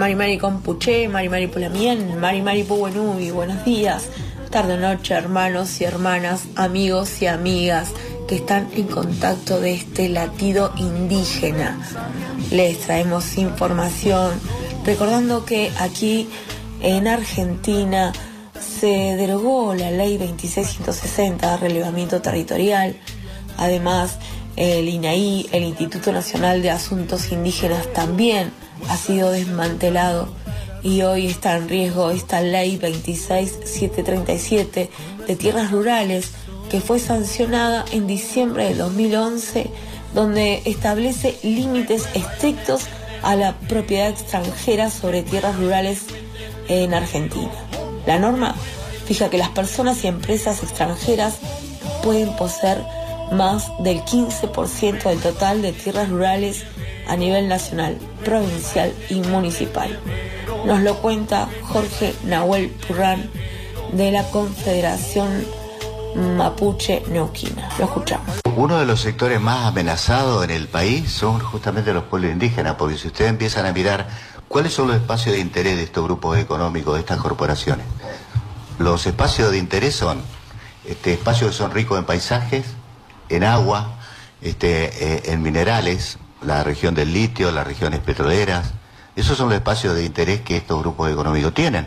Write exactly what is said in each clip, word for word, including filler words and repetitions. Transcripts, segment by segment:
Mari Mari Compuché, Mari Mari Pulamien, Mari Mari Puenubi, buenos días, tarde o noche, hermanos y hermanas, amigos y amigas que están en contacto de este latido indígena. Les traemos información, recordando que aquí en Argentina se derogó la ley veintiséis ciento sesenta de relevamiento territorial. Además, el I N A I, el Instituto Nacional de Asuntos Indígenas, también ha sido desmantelado y hoy está en riesgo esta ley veintiséis mil setecientos treinta y siete de tierras rurales, que fue sancionada en diciembre del dos mil once, donde establece límites estrictos a la propiedad extranjera sobre tierras rurales en Argentina. La norma fija que las personas y empresas extranjeras pueden poseer más del quince por ciento del total de tierras rurales a nivel nacional, provincial y municipal. Nos lo cuenta Jorge Nahuel Purrán de la Confederación Mapuche Neuquina. Lo escuchamos. Uno de los sectores más amenazados en el país son justamente los pueblos indígenas, porque si ustedes empiezan a mirar cuáles son los espacios de interés de estos grupos económicos, de estas corporaciones, los espacios de interés son este, espacios que son ricos en paisajes, en agua, este, eh, en minerales, la región del litio, las regiones petroleras. Esos son los espacios de interés que estos grupos económicos tienen.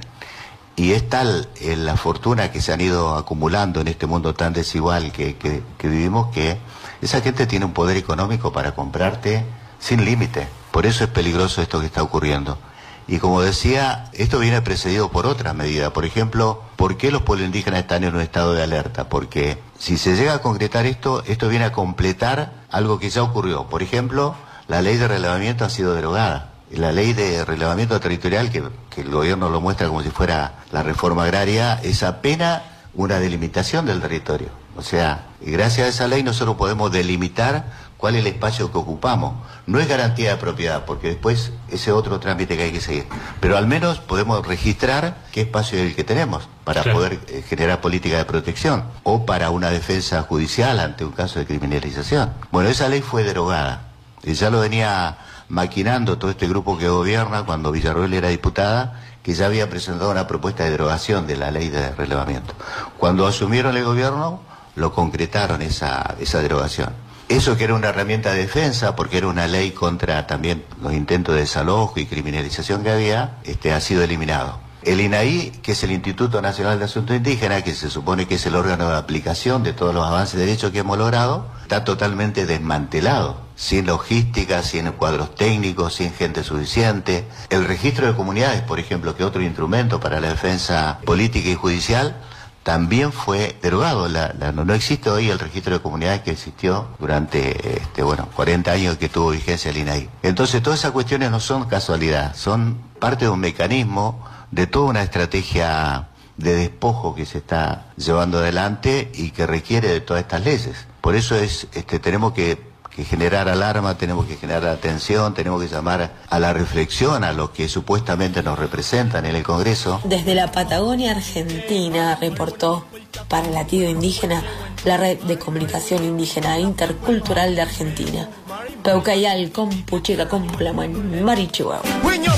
Y es tal eh, la fortuna que se han ido acumulando en este mundo tan desigual que, que, que vivimos, que esa gente tiene un poder económico para comprarte sin límite. Por eso es peligroso esto que está ocurriendo. Y como decía, esto viene precedido por otras medidas. Por ejemplo, ¿por qué los pueblos indígenas están en un estado de alerta? Porque si se llega a concretar esto, esto viene a completar algo que ya ocurrió. Por ejemplo, la ley de relevamiento ha sido derogada. La ley de relevamiento territorial, que, que el gobierno lo muestra como si fuera la reforma agraria, es apenas una delimitación del territorio. O sea, y gracias a esa ley nosotros podemos delimitar cuál es el espacio que ocupamos. No es garantía de propiedad, porque después ese otro trámite que hay que seguir. Pero al menos podemos registrar qué espacio es el que tenemos para claro. poder eh, generar política de protección o para una defensa judicial ante un caso de criminalización. Bueno, esa ley fue derogada. Y ya lo venía maquinando todo este grupo que gobierna cuando Villarroel era diputada, que ya había presentado una propuesta de derogación de la ley de relevamiento. Cuando asumieron el gobierno, lo concretaron esa, esa derogación. Eso que era una herramienta de defensa, porque era una ley contra también los intentos de desalojo y criminalización que había, este, ha sido eliminado. El I N A I, que es el Instituto Nacional de Asuntos Indígenas, que se supone que es el órgano de aplicación de todos los avances de derechos que hemos logrado, está totalmente desmantelado, sin logística, sin cuadros técnicos, sin gente suficiente. El registro de comunidades, por ejemplo, que es otro instrumento para la defensa política y judicial, también fue derogado. La, la, no, no existe hoy el registro de comunidades que existió durante este, bueno, cuarenta años que tuvo vigencia el I N A I. Entonces todas esas cuestiones no son casualidad, son parte de un mecanismo, de toda una estrategia de despojo que se está llevando adelante y que requiere de todas estas leyes. Por eso es, este, tenemos que, que generar alarma, tenemos que generar atención, tenemos que llamar a la reflexión a los que supuestamente nos representan en el Congreso. Desde la Patagonia Argentina reportó para Latido Indígena la Red de Comunicación Indígena Intercultural de Argentina. Peucayal, Compucheca, Compulaman, Marichihuahua.